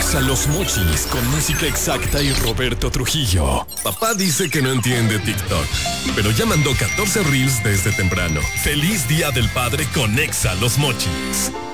Exa Los Mochis con música exacta y Roberto Trujillo. Papá dice que no entiende TikTok, pero ya mandó 14 reels desde temprano. Feliz Día del Padre con Exa Los Mochis.